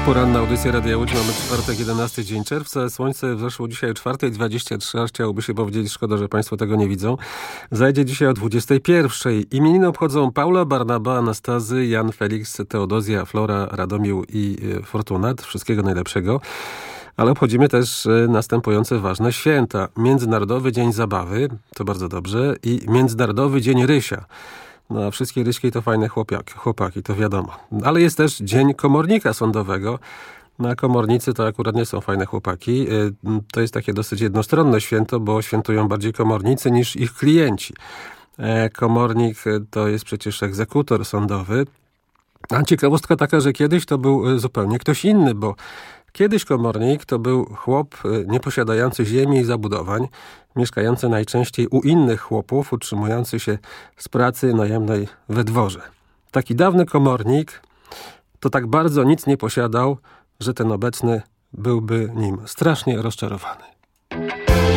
Poranna audycja Radia Łódź. Mamy czwartek, 11 dzień czerwca. Słońce wzeszło dzisiaj o 4:23. Chciałoby się powiedzieć, szkoda, że państwo tego nie widzą. Zajdzie dzisiaj o 21:00. Imieniny obchodzą Paula, Barnaba, Anastazy, Jan, Felix, Teodozja, Flora, Radomił i Fortunat. Wszystkiego najlepszego. Ale obchodzimy też następujące ważne święta. Międzynarodowy Dzień Zabawy, to bardzo dobrze, i Międzynarodowy Dzień Rysia. No, a wszystkie ryśki to fajne chłopaki, to wiadomo. Ale jest też Dzień Komornika Sądowego. Na komornicy to akurat nie są fajne chłopaki. To jest takie dosyć jednostronne święto, bo świętują bardziej komornicy niż ich klienci. Komornik to jest przecież egzekutor sądowy. A ciekawostka taka, że kiedyś to był zupełnie ktoś inny, bo kiedyś komornik to był chłop nieposiadający ziemi i zabudowań, mieszkający najczęściej u innych chłopów, utrzymujący się z pracy najemnej we dworze. Taki dawny komornik to tak bardzo nic nie posiadał, że ten obecny byłby nim strasznie rozczarowany.